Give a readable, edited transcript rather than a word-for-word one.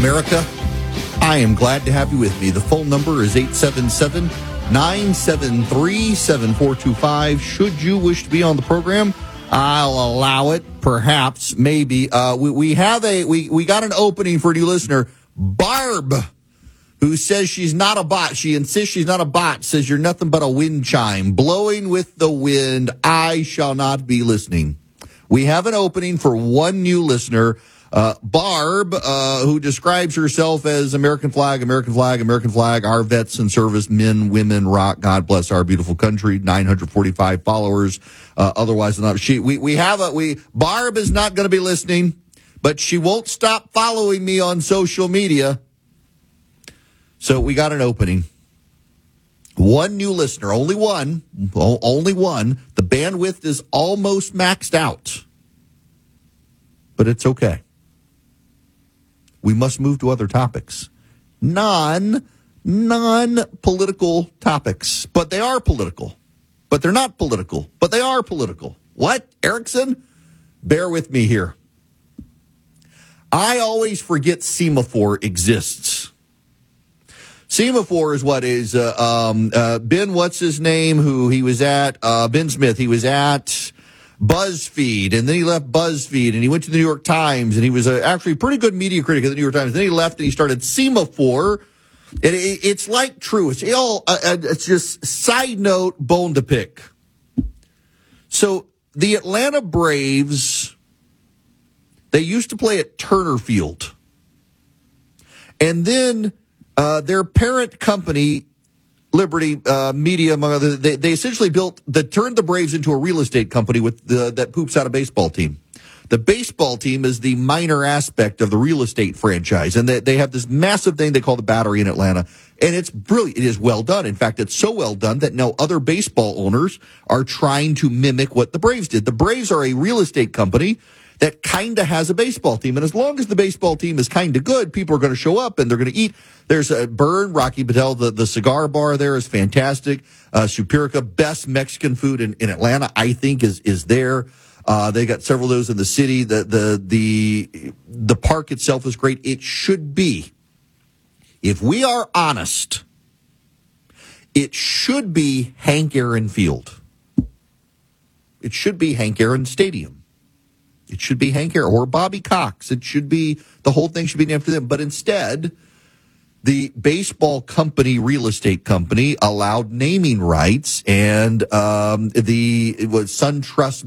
America. I am glad to have you with me. The phone number is 877-973-7425. Should you wish to be on the program, I'll allow it. Perhaps, maybe. We got an opening for a new listener, Barb, who says she's not a bot. She insists she's not a bot, says you're nothing but a wind chime, blowing with the wind. I shall not be listening. We have an opening for one new listener, Barb, who describes herself as American flag, American flag, American flag, our vets and service men, women rock. God bless our beautiful country. 945 followers. Otherwise, not. Barb is not going to be listening, but she won't stop following me on social media. So we got an opening. One new listener, only one. The bandwidth is almost maxed out, but it's okay. We must move to other topics. Non-political topics. But they are political. But they're not political. But they are political. What, Erickson? Bear with me here. I always forget Semaphore exists. Semaphore is what is Ben, what's his name, who he was at, Ben Smith. He was at BuzzFeed, and then he left BuzzFeed, and he went to the New York Times, and he was actually a pretty good media critic of the New York Times. Then he left, and he started Semaphore. It's like true. It's just side note, bone to pick. So the Atlanta Braves, they used to play at Turner Field. And then their parent company, Liberty Media, among others, they essentially turned the Braves into a real estate company that poops out a baseball team. The baseball team is the minor aspect of the real estate franchise, and they have this massive thing they call the Battery in Atlanta, and it's brilliant. It is well done. In fact, it's so well done that now other baseball owners are trying to mimic what the Braves did. The Braves are a real estate company that kind of has a baseball team. And as long as the baseball team is kind of good, people are going to show up and they're going to eat. There's a Burn, Rocky Patel, the cigar bar there is fantastic. Superica, best Mexican food in Atlanta, I think is there. They got several of those in the city. The park itself is great. It should be, if we are honest, it should be Hank Aaron Field. It should be Hank Aaron Stadium. It should be Hank Aaron or Bobby Cox. It should be, the whole thing should be named after them. But instead, the baseball company, real estate company, allowed naming rights, and it was SunTrust